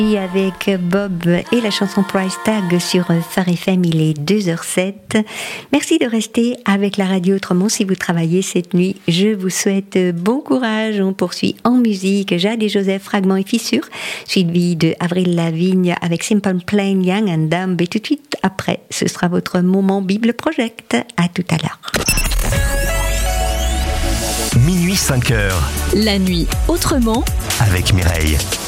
Avec Bob et la chanson Price Tag sur Phare FM, il est 2h07. Merci de rester avec la radio autrement si vous travaillez cette nuit. Je vous souhaite bon courage. On poursuit en musique. Jade et Joseph, Fragments et Fissures, suivi de Avril Lavigne avec Simple Plan, Young and Dumb. Et tout de suite après, ce sera votre moment Bible Project. À tout à l'heure. Minuit 5h. La nuit autrement avec Mireille.